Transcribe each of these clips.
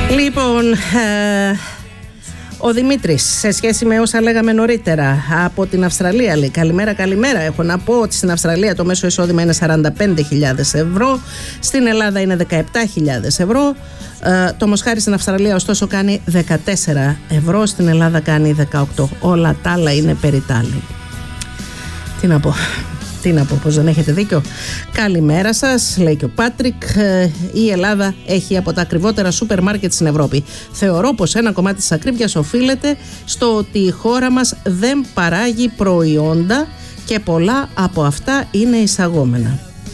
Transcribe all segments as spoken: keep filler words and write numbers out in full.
Λοιπόν, ε, ο Δημήτρης, σε σχέση με όσα λέγαμε νωρίτερα, από την Αυστραλία λέει: Καλημέρα, καλημέρα. Έχω να πω ότι στην Αυστραλία το μέσο εισόδημα είναι σαράντα πέντε χιλιάδες ευρώ, στην Ελλάδα είναι δεκαεπτά χιλιάδες ευρώ. Ε, το μοσχάρι στην Αυστραλία ωστόσο κάνει δεκατέσσερα ευρώ, στην Ελλάδα κάνει δεκαοκτώ. Όλα τα άλλα είναι περιτάλλη. Τι να πω. Τι να πω, πως δεν έχετε δίκιο. Καλημέρα σας, λέει και ο Πάτρικ. Η Ελλάδα έχει από τα ακριβότερα σούπερ μάρκετ στην Ευρώπη. Θεωρώ πως ένα κομμάτι της ακρίβειας οφείλεται στο ότι η χώρα μας δεν παράγει προϊόντα και πολλά από αυτά είναι εισαγόμενα.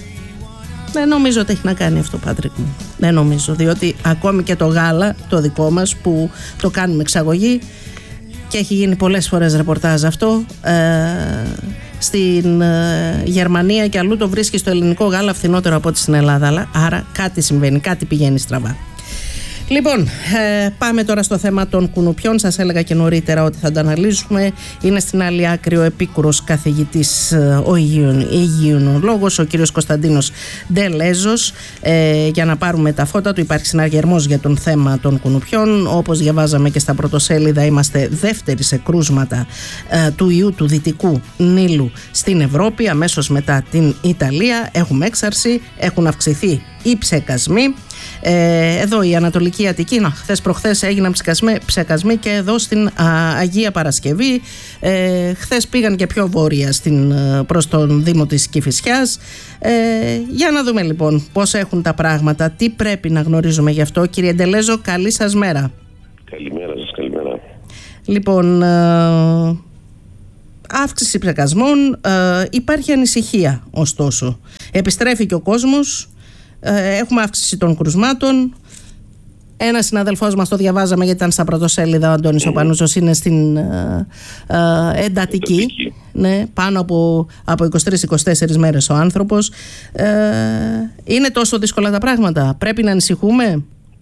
Δεν νομίζω ότι έχει να κάνει αυτό, Πάτρικ μου. Δεν νομίζω, διότι ακόμη και το γάλα, το δικό μας, που το κάνουμε εξαγωγή και έχει γίνει πολλές φορές ρεπορτάζ αυτό, ε, στην ε, Γερμανία και αλλού το βρίσκει στο ελληνικό γάλα φθηνότερο από ό,τι στην Ελλάδα. Άρα κάτι συμβαίνει, κάτι πηγαίνει στραβά. Λοιπόν, ε, πάμε τώρα στο θέμα των κουνουπιών. Σας έλεγα και νωρίτερα ότι θα το αναλύσουμε. Είναι στην άλλη άκρη ο επίκουρος καθηγητής, ο υγειονολόγος, ο κύριος Κωνσταντίνος Ντελέζος, ε, για να πάρουμε τα φώτα του. Υπάρχει συναγερμός για τον θέμα των κουνουπιών. Όπως διαβάζαμε και στα πρωτοσέλιδα, είμαστε δεύτεροι σε κρούσματα ε, του ιού του Δυτικού Νείλου στην Ευρώπη, αμέσως μετά την Ιταλία. Έχουμε έξαρση, έχουν αυξηθεί οι ψεκασμοί. Ε, εδώ η Ανατολική Αττική, να, χθες προχθές έγιναν ψεκασμοί, ψεκασμοί και εδώ στην α, Αγία Παρασκευή. Ε, χθες πήγαν και πιο βόρεια στην, προς τον Δήμο της Κηφισιάς. Ε, για να δούμε λοιπόν πώς έχουν τα πράγματα, τι πρέπει να γνωρίζουμε γι' αυτό. Κύριε Ντελέζο, καλή σας μέρα. Καλημέρα σας, καλημέρα. Λοιπόν, ε, αύξηση ψεκασμών, ε, υπάρχει ανησυχία ωστόσο. Επιστρέφει και ο κόσμος. Έχουμε αύξηση των κρουσμάτων. Ένα συναδελφός μας, το διαβάζαμε γιατί ήταν στα πρωτοσέλιδα, ο Αντώνης mm. ο Πανούζος, είναι στην ε, ε, εντατική. Ναι, πάνω από, από είκοσι τρεις είκοσι τέσσερις μέρες ο άνθρωπος. Ε, είναι τόσο δύσκολα τα πράγματα? Πρέπει να ανησυχούμε?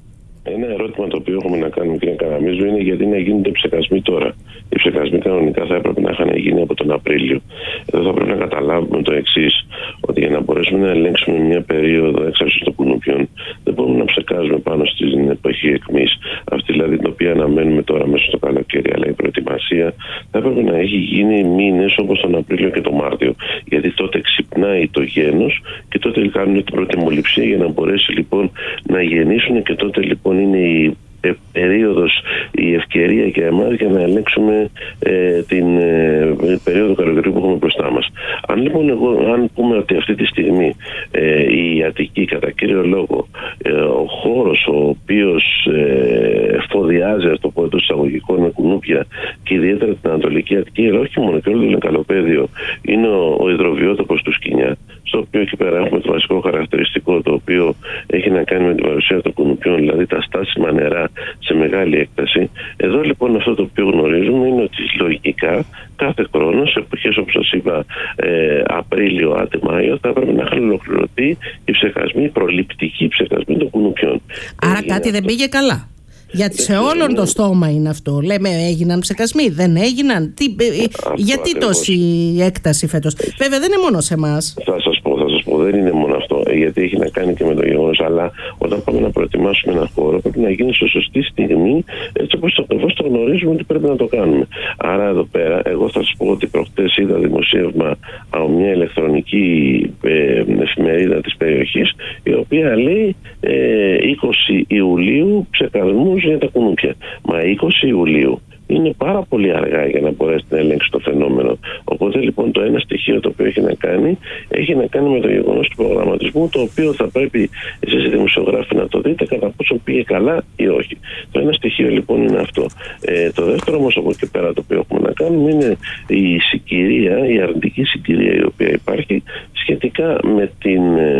Ένα ερώτημα το οποίο έχουμε να κάνουμε, κύριε Καραμίζου, είναι γιατί να γίνονται ψεκασμοί τώρα. Οι ψεκασμοί κανονικά θα έπρεπε να είχαν γίνει από τον Απρίλιο. Εδώ θα πρέπει να καταλάβουμε το εξής, ότι για να μπορέσουμε να ελέγξουμε μια περίοδο έξαρσης των κουνουπιών, δεν μπορούμε να ψεκάζουμε πάνω στην εποχή εκμής, αυτή δηλαδή την οποία αναμένουμε τώρα μέσα στο καλοκαίρι. Αλλά η προετοιμασία θα έπρεπε να έχει γίνει μήνες όπως τον Απρίλιο και τον Μάρτιο. Γιατί τότε ξυπνάει το γένος και τότε κάνουν την πρώτη αιμοληψία για να μπορέσει λοιπόν να γεννήσουν, και τότε λοιπόν είναι η περίοδος, η ευκαιρία για εμάς για να ελέγξουμε ε, την ε, περίοδο καλοκαιριού που έχουμε μπροστά μας. Αν λοιπόν εγώ, αν πούμε ότι αυτή τη στιγμή ε, η Αττική κατά κύριο λόγο, ε, ο χώρος ο οποίος ε, εφοδιάζει, ας το πω εντός εισαγωγικών, με κουνούπια και ιδιαίτερα την Ανατολική Αττική, αλλά όχι μόνο και όλο το Λεκαλοπαίδιο, είναι ο, ο υδροβιότοπος του Σκοινιά, στο οποίο εκεί πέρα έχουμε το βασικό χαρακτηριστικό, το οποίο έχει να κάνει με την παρουσία των κουνουπιών, δηλαδή τα στάσιμα νερά σε μεγάλη έκταση. Εδώ λοιπόν αυτό το οποίο γνωρίζουμε είναι ότι λογικά κάθε χρόνο σε εποχές όπως σας είπα ε, Απρίλιο άντε Μάιο θα έπρεπε να είχαν ολοκληρωθεί οι ψεκασμοί, οι προληπτικοί ψεκασμοί των κουνουπιών. Άρα έγινε κάτι αυτό. Δεν πήγε καλά. Γιατί σε όλον το στόμα είναι αυτό. Λέμε έγιναν ψεκασμοί, δεν έγιναν. Τι, αυτό γιατί ακριβώς. Τόση έκταση φέτος? Βέβαια δεν είναι μόνο σε εμάς. Θα σας πω, θα σας πω, δεν είναι μόνο αυτό. Γιατί έχει να κάνει και με το γεγονός. Αλλά όταν πάμε να προετοιμάσουμε ένα χώρο, πρέπει να γίνει σε σωστή στιγμή, έτσι όπως ακριβώς το γνωρίζουμε ότι πρέπει να το κάνουμε. Άρα εδώ πέρα, εγώ θα σας πω ότι προχτές είδα δημοσίευμα από μια ηλεκτρονική ε, εφημερίδα της περιοχής, η οποία λέει ε, είκοσι Ιουλίου ψεκασμούς για τα κουνούπια. Μα είκοσι Ιουλίου είναι πάρα πολύ αργά για να μπορέσει να ελέγξει το φαινόμενο. Οπότε λοιπόν το ένα στοιχείο το οποίο έχει να κάνει, έχει να κάνει με το γεγονός του προγραμματισμού, το οποίο θα πρέπει εσείς οι δημοσιογράφοι να το δείτε κατά πόσο πήγε καλά ή όχι. Το ένα στοιχείο λοιπόν είναι αυτό. Ε, το δεύτερο όμως από εκεί πέρα το οποίο έχουμε να κάνουμε είναι η συγκυρία, η αρνητική συγκυρία η οποία υπάρχει σχετικά με, την,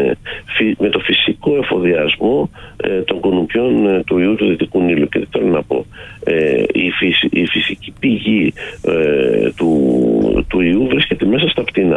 με το φυσικό εφοδιασμό ε, των κουνουπιών ε, του ιού του Δυτικού Νείλου. Και τι θέλω να πω, ε, η, φυσ, η φυσική πηγή ε, του, του ιού βρίσκεται μέσα στα πτηνά.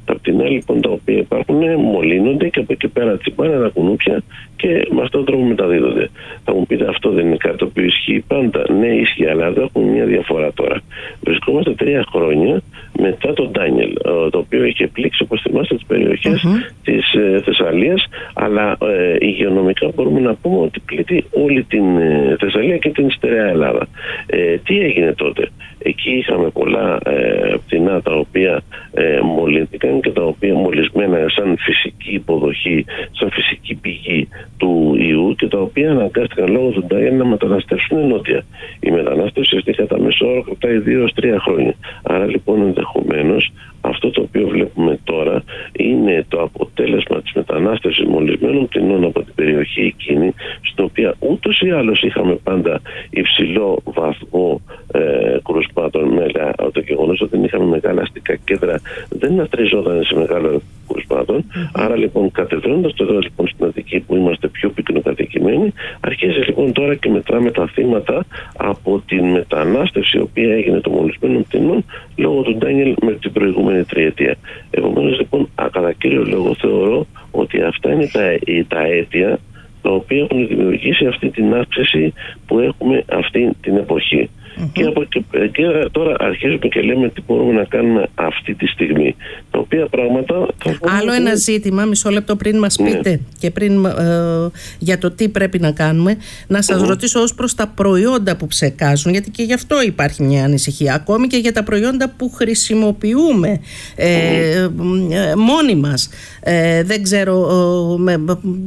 Τα πτηνά λοιπόν τα οποία υπάρχουν μολύνονται και από εκεί πέρα τσιμπάνε τα κουνούπια και με αυτόν τον τρόπο μεταδίδονται. Θα μου πείτε, αυτό δεν είναι κάτι το οποίο ισχύει πάντα? Ναι, ισχύει, αλλά εδώ έχουμε μια διαφορά τώρα. Βρισκόμαστε τρία χρόνια μετά τον Ντάνιελ, το οποίο είχε πλήξει, όπως θυμάστε, τις περιοχές mm-hmm. της ε, Θεσσαλίας, αλλά ε, υγειονομικά μπορούμε να πούμε ότι πλήττει όλη την ε, Θεσσαλία και την στερεά Ελλάδα. Ε, τι έγινε τότε? Εκεί είχαμε πολλά ε, πτηνά τα οποία ε, μολύνθηκαν και τα οποία μολυσμένα σαν φυσική υποδοχή, σαν φυσική πηγή του ιού, και τα οποία αναγκάστηκαν λόγω του Ντάνιελ να μεταναστεύσουν νότια. Η μετανάστευση αυτή κατά μέσο όρο κρατάει δύο έως τρία χρόνια. Άρα λοιπόν ενδεχομένως αυτό το οποίο βλέπουμε τώρα είναι το αποτέλεσμα της μετανάστευσης μολυσμένων πτηνών από την περιοχή εκείνη, στην οποία ούτως ή άλλως είχαμε πάντα υψηλό βαθμό ε, κρουσμάτων. Μέγα, το γεγονός ότι δεν είχαμε μεγάλα αστικά κέντρα δεν ατριζόταν σε μεγάλο κρουσμάτων. Mm-hmm. Άρα λοιπόν, κατεβαίνοντας τώρα λοιπόν στην Αττική, που είμαστε πιο πυκνοκατοικημένοι, αρχίζει λοιπόν τώρα και μετράμε τα θύματα από την μετανάστευση η οποία έγινε των μολυσμένων πτηνών λόγω του Ντάνιελ με την προηγούμενη τριετία. Επομένως λοιπόν, κατά κύριο λόγο θεωρώ ότι αυτά είναι τα, τα αίτια τα οποία έχουν δημιουργήσει αυτή την αύξηση που έχουμε αυτή την εποχή. Mm-hmm. Και, από, και, και τώρα αρχίζουμε και λέμε τι μπορούμε να κάνουμε αυτή τη στιγμή. Τα οποία πράγματα... Άλλο ένα ζήτημα, μισό λεπτό πριν μας πείτε, ναι, και πριν ε, για το τι πρέπει να κάνουμε, να σας mm-hmm. ρωτήσω ως προς τα προϊόντα που ψεκάζουν, γιατί και γι' αυτό υπάρχει μια ανησυχία, ακόμη και για τα προϊόντα που χρησιμοποιούμε ε, mm-hmm. ε, μόνοι μας. Ε, δεν ξέρω ε, με,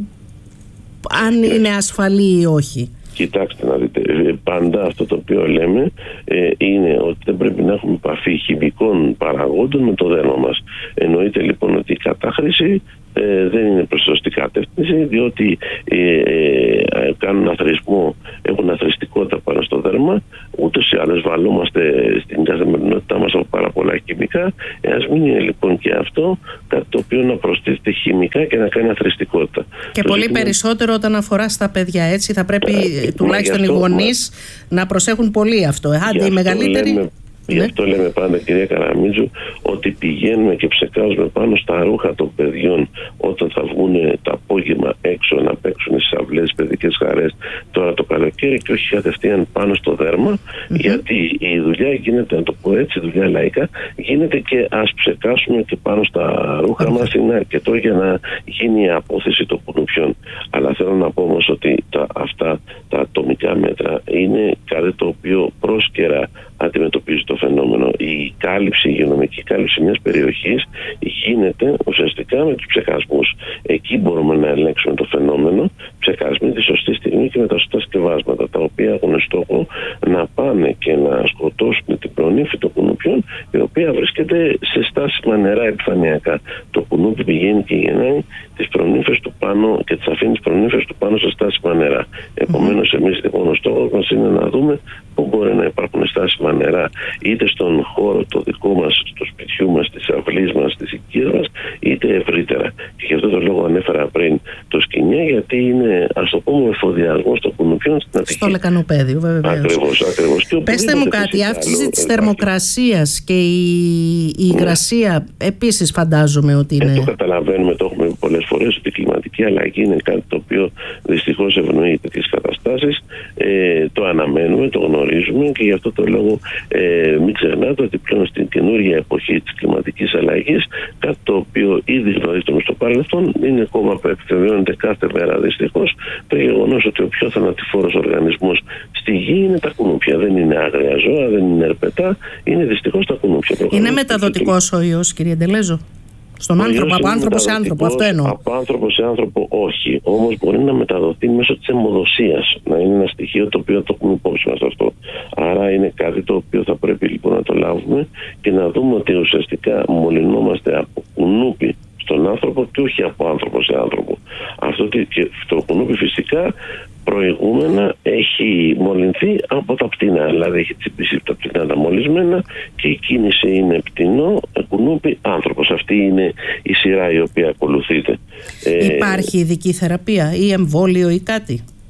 αν είναι ασφαλή ή όχι. Κοιτάξτε να δείτε, πάντα αυτό το οποίο λέμε ε, είναι ότι δεν πρέπει να έχουμε επαφή χημικών παραγόντων με το δέρμα μας. Εννοείται λοιπόν ότι η κατάχρηση ε, δεν είναι προς σωστή κατεύθυνση, διότι ε, ε, κάνουν αθροισμό, έχουν αθροιστικότητα πάνω στο δέρμα. Ούτως ή άλλως βαλόμαστε στην καθημερινότητά μας από πάρα πολλά χημικά. Ε, ας μην είναι λοιπόν και αυτό κάτι το οποίο να προστίθεται χημικά και να κάνει αθροιστικότητα. Και το πολύ ζήτημα... περισσότερο όταν αφορά στα παιδιά, έτσι θα πρέπει ε, τουλάχιστον οι γονείς μα... να προσέχουν πολύ αυτό. Άντε, οι μεγαλύτεροι... Λέμε... Γι' αυτό λέμε πάντα, κυρία Καραμίτζου, ότι πηγαίνουμε και ψεκάζουμε πάνω στα ρούχα των παιδιών όταν θα βγουν το απόγευμα έξω να παίξουν στις αυλές, παιδικές χαρές τώρα το καλοκαίρι, και όχι κατευθείαν πάνω στο δέρμα, mm-hmm. γιατί η δουλειά γίνεται, να το πω έτσι, δουλειά λαϊκά, γίνεται και ας ψεκάσουμε και πάνω στα ρούχα mm-hmm. μας, είναι αρκετό για να γίνει η απόθεση των κουνουπιών. Αλλά θέλω να πω όμως ότι τα, αυτά τα ατομικά μέτρα είναι κάτι το οποίο πρόσκαιρα αντιμετωπίζει το φαινόμενο. Η κάλυψη, η υγειονομική κάλυψη μιας περιοχής γίνεται ουσιαστικά με τους ψεκασμούς. Εκεί μπορούμε να ελέγξουμε το φαινόμενο, ψεκασμοί τη σωστή στιγμή και με τα σωστά σκευάσματα, τα οποία έχουν στόχο να πάνε και να σκοτώσουν την προνύφη των κουνουπιών, η οποία βρίσκεται σε στάσιμα νερά επιφανειακά. Το κουνούπι πηγαίνει και γεννάει τις προνύφες του πάνω και τις αφήνει τις προνύφες του πάνω σε στάσιμα νερά. Επομένως, εμείς λοιπόν ο στόχος μας είναι να δούμε πού μπορεί να υπάρχουν στάσιμα νερά, είτε στον χώρο το δικό μας, στο σπιτιού μας, στις αυλής μας, στις οικίες μας, είτε ευρύτερα. Και γι' αυτό το λόγο ανέφερα πριν το Σκηνιά, γιατί είναι, ας το πούμε, εφοδιασμός των κουνουπιών στην Αττική. Στο λεκανοπέδιο, βέβαια. Ακριβώς, ακριβώς. Πέστε μου κάτι, η αύξηση της θερμοκρασίας και η, η υγρασία ναι. επίσης φαντάζομαι ότι είναι... Ε, το καταλαβαίνουμε, το έχουμε πολλές φορές, ότι η κλιματική αλλαγή είναι κάτι το οποίο δυστυχώς ευνοεί τέτοιες καταστάσεις. Ε, το αναμένουμε, το γνωρίζουμε, και γι' αυτό το λόγο ε, μην ξεχνάτε ότι πλέον στην καινούργια εποχή της κλιματικής αλλαγής, κάτι το οποίο ήδη γνωρίζουμε στο παρελθόν, είναι ακόμα που επιβεβαιώνεται κάθε μέρα δυστυχώς το γεγονός ότι ο πιο θανατηφόρος οργανισμός στη γη είναι τα κουνούπια. Δεν είναι άγρια ζώα, δεν είναι ερπετά, είναι δυστυχώς τα κουνούπια. Είναι μεταδοτικός ο ιός, κύριε Ντελέζο? Στον άνθρωπο, από άνθρωπο σε άνθρωπο, αυτό εννοώ. Από άνθρωπο σε άνθρωπο όχι. Όμως μπορεί να μεταδοθεί μέσω της αιμοδοσίας. Να είναι ένα στοιχείο το οποίο το έχουμε υπόψη μας αυτό. Άρα είναι κάτι το οποίο θα πρέπει λοιπόν να το λάβουμε και να δούμε ότι ουσιαστικά μολυνόμαστε από κουνούπι στον άνθρωπο και όχι από άνθρωπο σε άνθρωπο. Αυτό και το κουνούπι φυσικά προηγούμενα έχει μολυνθεί από τα πτηνά, δηλαδή έχει τσιμπήσει τα πτηνά τα μολυσμένα και η κίνηση είναι πτηνό, κουνούπι, άνθρωπος. Αυτή είναι η σειρά η οποία ακολουθείται. Υπάρχει ειδική θεραπεία ή εμβόλιο ή κάτι?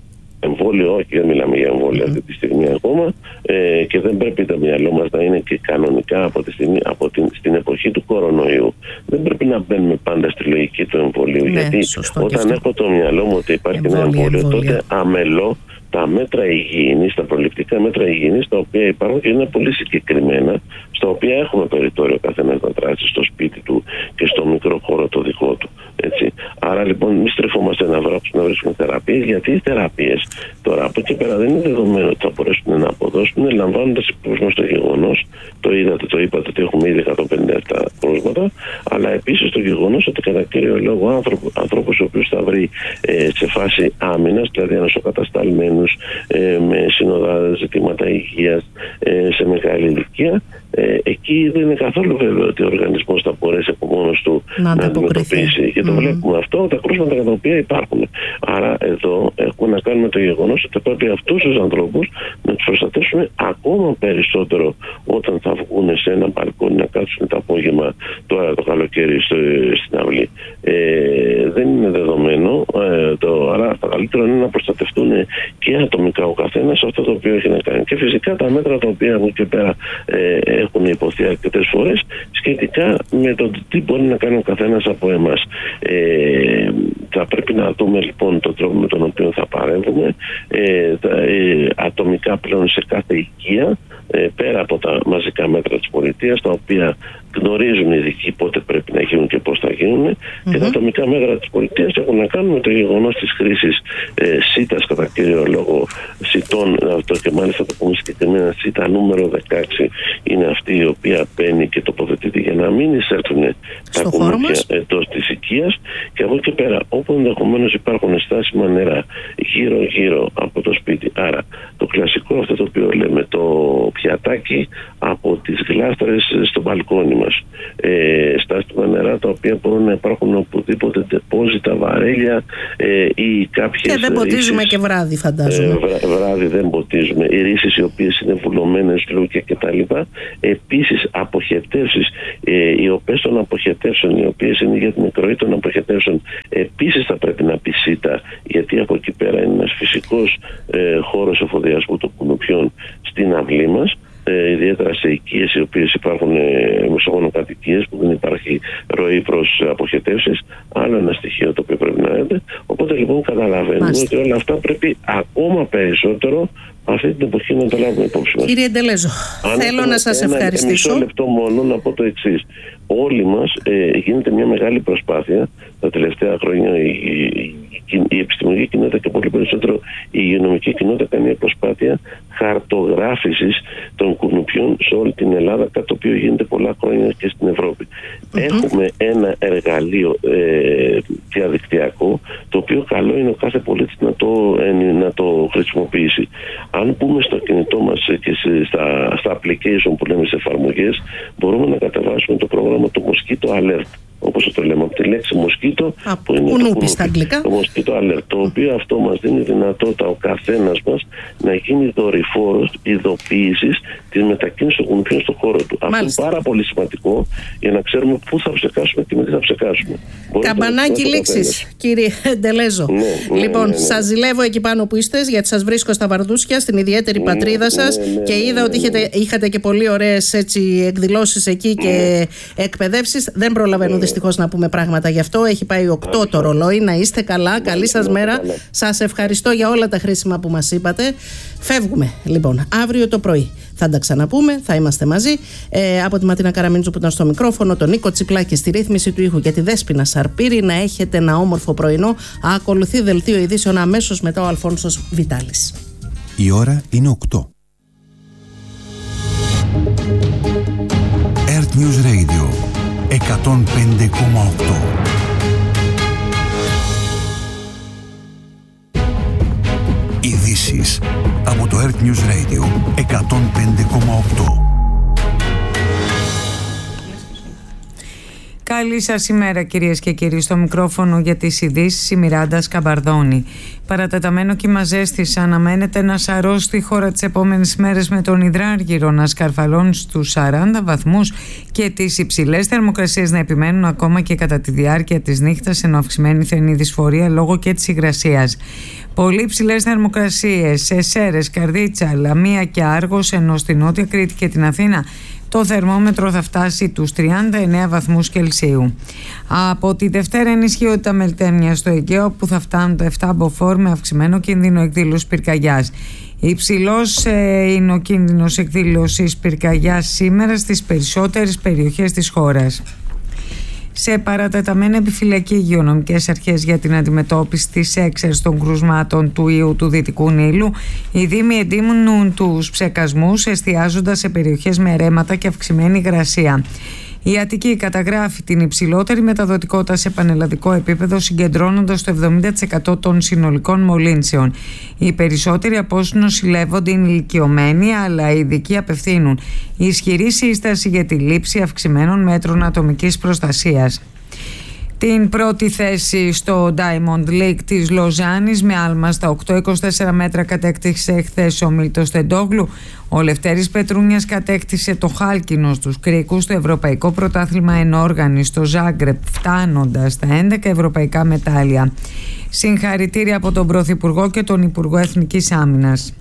εμβόλιο, όχι, δεν μιλάμε για εμβόλιο αυτή τη στιγμή ακόμα, ε, και δεν πρέπει το μυαλό μας να είναι και κανονικά από τη στιγμή, από την, στην εποχή του κορονοϊού. Δεν πρέπει να μπαίνουμε πάντα στη λογική του εμβολίου. Ναι, γιατί όταν έχω το μυαλό μου ότι υπάρχει εμβόλιο, ένα εμβόλιο, εμβόλιο, τότε αμελώ τα μέτρα υγιεινής, τα προληπτικά μέτρα υγιεινής, τα οποία υπάρχουν και είναι πολύ συγκεκριμένα, στα οποία έχουμε περιθώριο καθένας να δράσει στο σπίτι του και στο μικρό χώρο το δικό του. Έτσι. Άρα λοιπόν, μη στρεφόμαστε να, να βρίσκουμε θεραπείες, γιατί οι θεραπείες τώρα από εκεί πέρα δεν είναι δεδομένο ότι θα μπορέσουν να αποδώσουν, λαμβάνοντας υπόψη μας το γεγονός, το είδατε, το είπατε ότι έχουμε ήδη εκατόν πενήντα επτά κρούσματα, αλλά επίσης το γεγονός ότι κατά κύριο λόγο άνθρωπο, ανθρώπους ο οποίος θα βρει ε, σε φάση άμυνας, δηλαδή ανασοκατασταλμένους, ε, με συνοδά ζητήματα υγείας, ε, σε μεγάλη ηλικία, ε, εκεί δεν είναι καθόλου βέβαιο ότι ο οργανισμός θα μπορέσει από μόνος του να, να αντιμετωπίσει. Και το mm. βλέπουμε αυτό, τα κρούσματα τα οποία υπάρχουν. Άρα εδώ έχουμε να κάνουμε το γεγονός ότι πρέπει αυτούς τους ανθρώπους να τους προστατεύσουμε ακόμα περισσότερο όταν θα βγουν σε ένα μπαλκόνι να κάτσουν το απόγευμα, τώρα το καλοκαίρι στο, στην αυλή. Ε, δεν είναι δεδομένο. Ε, το, άρα το καλύτερο είναι να προστατευτούν και ατομικά ο καθένας αυτό το οποίο έχει να κάνει. Και φυσικά τα μέτρα τα οποία από εκεί πέρα ε, έχουν υποθεί αρκετές φορές σχετικά με το τι μπορεί να κάνει ο καθένας από εμάς. Ε, θα πρέπει να δούμε λοιπόν τον τρόπο με τον οποίο θα παρέμβουμε ε, τα, ε, ατομικά πλέον σε κάθε οικία, ε, πέρα από τα μαζικά μέτρα της πολιτείας, τα οποία γνωρίζουν οι ειδικοί πότε πρέπει να γίνουν και πώς θα γίνουν, mm-hmm. και τα ατομικά μέτρα της πολιτείας έχουν να κάνουν με το γεγονός της χρήσης ε, σίτας, κατά κύριο λόγο σιτών, αυτό και μάλιστα το πούμε συγκεκριμένα, σίτα νούμερο δεκαέξι είναι αυτή η οποία μπαίνει και τοποθετείται για να μην εισέλθουν τα κουνούπια εντός της οικίας, και από εκεί πέρα όπου ενδεχομένως υπάρχουν στάσιμα νερά γύρω γύρω από το σπίτι, άρα το κλασικό αυτό το οποίο λέμε, το πιατάκι από τις γλάστρες στο μπαλκόνι μας, ε, στάσιμα νερά τα οποία μπορούν να υπάρχουν οπουδήποτε, τεπόζιτα, βαρέλια ε, ή κάποιες. Και δεν ποτίζουμε ρίσεις, και βράδυ, φαντάζομαι. Ε, βρά, βράδυ δεν ποτίζουμε. Οι ρίσεις οι οποίες είναι βουλωμένες, λούκια κτλ. Επίσης αποχετεύσεις, ε, οι οποίες των αποχετεύσεων, οι οποίες είναι για την εκροή των αποχετεύσεων, επίσης θα πρέπει να πει σίτα, γιατί από εκεί πέρα είναι ένας φυσικός ε, χώρος εφοδιασμού των κουνουπιών στην αυλή μας. Ε, ιδιαίτερα σε οικίες οι οποίες υπάρχουν ε, μεσογονοκατοικίες που δεν υπάρχει ροή προς αποχετεύσεις, άλλο ένα στοιχείο το οποίο πρέπει να είναι. Οπότε λοιπόν καταλαβαίνουμε Μάλιστα. ότι όλα αυτά πρέπει ακόμα περισσότερο αυτή την εποχή να τα λάβουμε υπόψη μας. Κύριε Ντελέζο, Αν θέλω να σας ένα, ευχαριστήσω. Μισό λεπτό μόνο να πω το εξής. Όλοι μας ε, γίνεται μια μεγάλη προσπάθεια τα τελευταία χρόνια. Η, η, η επιστημονική κοινότητα και πολύ περισσότερο η υγειονομική κοινότητα κάνει μια προσπάθεια χαρτογράφησης των κουνουπιών σε όλη την Ελλάδα, κάτι το οποίο γίνεται πολλά χρόνια και στην Ευρώπη. Mm-hmm. Έχουμε ένα εργαλείο ε, διαδικτυακό, το οποίο καλό είναι ο κάθε πολίτης να το, ε, να το χρησιμοποιήσει. Αν πούμε στο κινητό μας και στα, στα application που λέμε σε εφαρμογές, μπορούμε να κατεβάσουμε το πρόγραμμα του Mosquito Alert, όπως το λέμε, από τη λέξη μοσκίτο, που είναι κουνούπι στα αγγλικά. Το Mosquito Alert, το οποίο αυτό μας δίνει δυνατότητα ο καθένας μας να γίνει δορυφόρος ειδοποίησης της μετακίνησης των κουνουπιών στον χώρο του. Μάλιστα. Αυτό είναι πάρα πολύ σημαντικό για να ξέρουμε πού θα ψεκάσουμε και με τι θα ψεκάσουμε. Καμπανάκι λήξης, κύριε Ντελέζο. Ναι, ναι, λοιπόν, ναι, ναι, ναι. σας ζηλεύω εκεί πάνω που είστε, γιατί σας βρίσκω στα Βαρδούσια, στην ιδιαίτερη ναι, πατρίδα σας, ναι, ναι, ναι, και είδα ναι, ναι, ότι είχατε, ναι. είχατε και πολύ ωραίες εκδηλώσεις εκεί και ναι. εκπαιδεύσεις. Δεν προλαβαίνω ναι. δυστυχώς να πούμε πράγματα γι' αυτό. Έχει πάει οκτώ το ρολόι. Να είστε καλά. Καλή σας μέρα. Σας ευχαριστώ για όλα τα χρήσιμα που μας είπατε. Φεύγουμε λοιπόν αύριο το πρωί. Θα τα ξαναπούμε, θα είμαστε μαζί. Ε, από τη Ματίνα Καραμίντζου που ήταν στο μικρόφωνο, τον Νίκο Τσιπλάκη στη ρύθμιση του ήχου και τη Δέσποινα Σαρπύρη. Να έχετε ένα όμορφο πρωινό. Ακολουθεί δελτίο ειδήσεων αμέσως μετά ο Αλφόνσος Βιτάλης. Η ώρα είναι οκτώ. Earth News Radio εκατόν πέντε κόμμα οκτώ. Ειδήσεις από το Earth News Radio εκατόν πέντε κόμμα οκτώ. Καλή σας ημέρα, κυρίες και κύριοι. Στο μικρόφωνο για τις ειδήσεις η Μιράντα Σκαμπαρδόνη. Παρατεταμένο κύμα ζέστης αναμένεται να σαρώσει στη χώρα τις επόμενες μέρες, με τον υδράργυρο να σκαρφαλώνει στους σαράντα βαθμούς και τις υψηλές θερμοκρασίες να επιμένουν ακόμα και κατά τη διάρκεια της νύχτας, ενώ αυξημένη θα είναι η δυσφορία λόγω και της υγρασίας. Πολύ υψηλές θερμοκρασίες σε Σέρρες, Καρδίτσα, Λαμία και Άργος, ενώ στη Νότια Κρήτη και την Αθήνα το θερμόμετρο θα φτάσει τους τριάντα εννέα βαθμούς Κελσίου. Από τη Δευτέρα ενισχύονται τα μελτέμια στο Αιγαίο, που θα φτάνουν τα επτά μποφόρ με αυξημένο κίνδυνο εκδήλωσης πυρκαγιάς. Υψηλός ε, είναι ο κίνδυνος εκδήλωσης πυρκαγιάς σήμερα στις περισσότερες περιοχές της χώρας. Σε παρατεταμένη επιφυλακή υγειονομικές αρχές για την αντιμετώπιση της έξαρσης των κρουσμάτων του ιού του Δυτικού Νείλου, οι δήμοι εντείνουν τους ψεκασμούς, εστιάζοντας σε περιοχές με ρέματα και αυξημένη υγρασία. Η Αττική καταγράφει την υψηλότερη μεταδοτικότητα σε πανελλαδικό επίπεδο, συγκεντρώνοντας το εβδομήντα τοις εκατό των συνολικών μολύνσεων. Οι περισσότεροι από όσους νοσηλεύονται είναι ηλικιωμένοι, αλλά οι ειδικοί απευθύνουν ισχυρή σύσταση για τη λήψη αυξημένων μέτρων ατομικής προστασίας. Την πρώτη θέση στο Diamond League της Λοζάνης με άλμα στα οκτώ είκοσι τέσσερα μέτρα κατέκτησε χθες ο Μίλτος Τεντόγλου. Ο Λευτέρης Πετρούνιας κατέκτησε το χάλκινο στους κρίκους στο Ευρωπαϊκό Πρωτάθλημα Ενόργανης στο Ζάγκρεπ, φτάνοντας στα έντεκα ευρωπαϊκά μετάλλια. Συγχαρητήρια από τον Πρωθυπουργό και τον Υπουργό Εθνικής Άμυνας.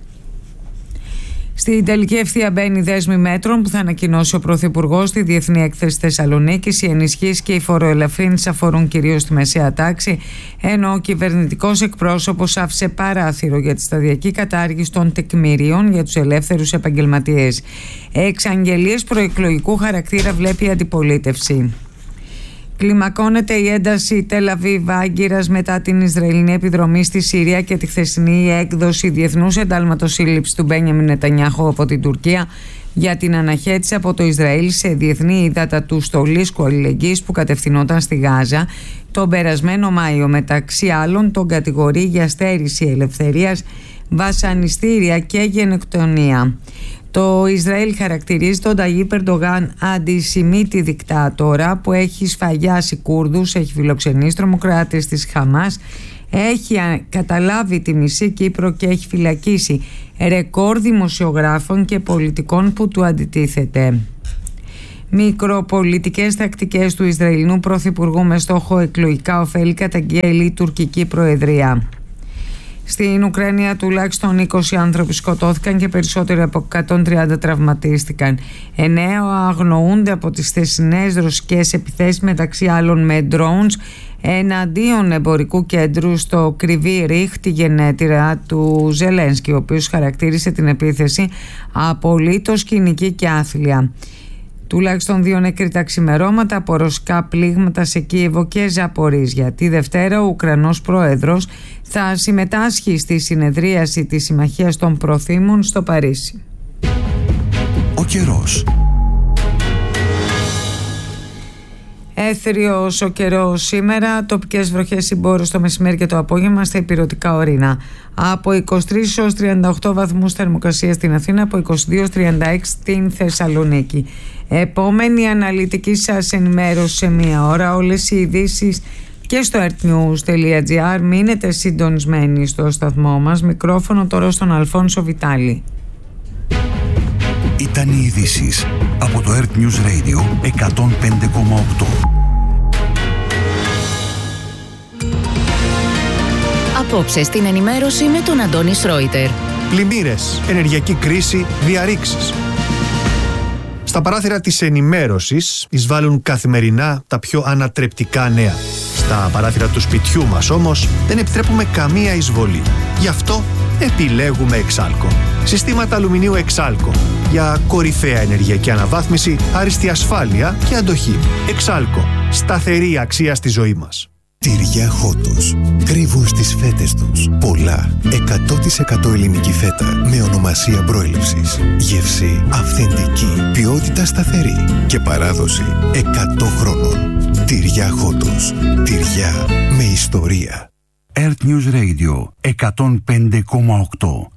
Στην τελική ευθεία μπαίνει δέσμη μέτρων που θα ανακοινώσει ο Πρωθυπουργός στη Διεθνή Έκθεση Θεσσαλονίκης. Οι ενισχύσεις και οι φοροελαφρύνσεις αφορούν κυρίως τη μεσαία τάξη, ενώ ο κυβερνητικός εκπρόσωπος άφησε παράθυρο για τη σταδιακή κατάργηση των τεκμηρίων για τους ελεύθερους επαγγελματίες. Εξαγγελίες προεκλογικού χαρακτήρα βλέπει η αντιπολίτευση. Κλιμακώνεται η ένταση Τελ Αβίβ-Άγκυρας μετά την Ισραηλινή επιδρομή στη Συρία και τη χθεσινή έκδοση διεθνούς εντάλματος σύλληψης του Μπένιαμιν Νετανιάχου από την Τουρκία για την αναχέτηση από το Ισραήλ σε διεθνή ύδατα του στολίσκου αλληλεγγύης που κατευθυνόταν στη Γάζα τον περασμένο Μάιο. Μεταξύ άλλων τον κατηγορεί για στέρηση ελευθερίας, βασανιστήρια και γενοκτονία. Το Ισραήλ χαρακτηρίζει τον Ταγίπ Ερντογάν αντισημίτη δικτάτορα που έχει σφαγιάσει Κούρδους, έχει φιλοξενήσει τρομοκράτες της Χαμάς, έχει καταλάβει τη μισή Κύπρο και έχει φυλακίσει ρεκόρ δημοσιογράφων και πολιτικών που του αντιτίθεται. Μικροπολιτικές τακτικές του Ισραηλινού Πρωθυπουργού με στόχο εκλογικά ωφέλη καταγγέλει η τουρκική προεδρία. Στην Ουκρανία τουλάχιστον είκοσι άνθρωποι σκοτώθηκαν και περισσότεροι από εκατόν τριάντα τραυματίστηκαν. Εννέα αγνοούνται από τις χθεσινές ρωσικές επιθέσεις, μεταξύ άλλων με drones, εναντίον εμπορικού κέντρου στο Κρυβί Ρίχ, τη γενέτειρα του Ζελένσκι, ο οποίος χαρακτήρισε την επίθεση απολύτως κοινική και άθλια. Τουλάχιστον δύο νεκροί τα ξημερώματα από ρωσικά πλήγματα σε Κίεβο και Ζαπορίζια. Τη Δευτέρα ο Ουκρανός πρόεδρος θα συμμετάσχει στη συνεδρίαση της Συμμαχίας των Προθήμων στο Παρίσι. Ο καιρός. Έθριος ο καιρός σήμερα, τοπικές βροχές συμπόρους το μεσημέρι και το απόγευμα στα ηπειρωτικά ορεινά. Από είκοσι τρεις έως τριάντα οκτώ βαθμούς θερμοκρασία στην Αθήνα, από είκοσι δύο έως τριάντα έξι στην Θεσσαλονίκη. Επόμενη αναλυτική σας ενημέρωση σε μία ώρα. Όλες οι ειδήσεις και στο artnews τελεία gr. Μείνετε συντονισμένοι στο σταθμό μας. Μικρόφωνο τώρα στον Αλφόνσο Βιτάλη. Ήταν οι ειδήσεις από το Earth News Radio εκατόν πέντε κόμμα οκτώ. Απόψε στην ενημέρωση με τον Αντώνη Σρόιτερ. Πλημμύρες, ενεργειακή κρίση, διαρρήξεις. Στα παράθυρα της ενημέρωσης εισβάλλουν καθημερινά τα πιο ανατρεπτικά νέα. Στα παράθυρα του σπιτιού μας όμως δεν επιτρέπουμε καμία εισβολή. Γι' αυτό επιλέγουμε Εξάλκο. Συστήματα αλουμινίου Εξάλκο για κορυφαία ενεργειακή αναβάθμιση, άριστη ασφάλεια και αντοχή. Εξάλκο. Σταθερή αξία στη ζωή μας. Τυριά Χότος. Κρύβουν στις φέτες τους πολλά εκατό τοις εκατό ελληνική φέτα με ονομασία προέλευσης. Γεύση αυθεντική, ποιότητα σταθερή και παράδοση εκατό χρόνων. Τυριά Χότος. Τυριά με ιστορία. Earth News Radio εκατόν πέντε κόμμα οκτώ.